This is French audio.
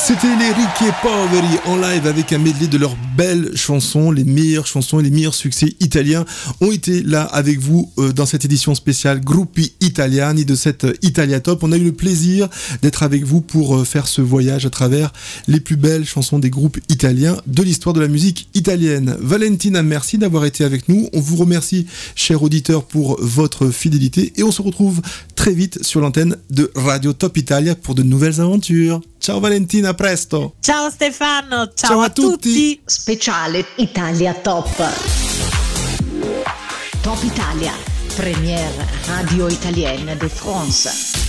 C'était les Ricchi Poveri en live avec un medley de leurs belles chansons, les meilleures chansons et les meilleurs succès italiens ont été là avec vous dans cette édition spéciale Gruppi Italiani de cette Italia Top. On a eu le plaisir d'être avec vous pour faire ce voyage à travers les plus belles chansons des groupes italiens de l'histoire de la musique italienne. Valentina, merci d'avoir été avec nous. On vous remercie, chers auditeurs, pour votre fidélité et on se retrouve très vite sur l'antenne de Radio Top Italia pour de nouvelles aventures. Ciao Valentina, a presto! Ciao Stefano, ciao a tutti! Speciale Italia Top. Top Italia, première radio italienne de France.